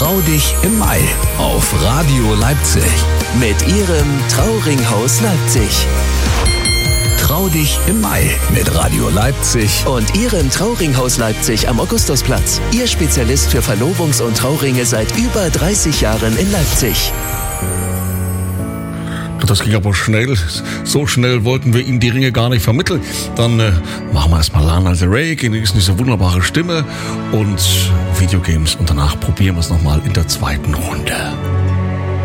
Trau dich im Mai auf Radio Leipzig mit Ihrem Trauringhaus Leipzig. Trau dich im Mai mit Radio Leipzig und Ihrem Trauringhaus Leipzig am Augustusplatz. Ihr Spezialist für Verlobungs- und Trauringe seit über 30 Jahren in Leipzig. Das ging aber schnell. So schnell wollten wir Ihnen die Ringe gar nicht vermitteln. Dann machen wir erstmal Lana Del Rey, genießen diese wunderbare Stimme und Videogames. Und danach probieren wir es nochmal in der zweiten Runde.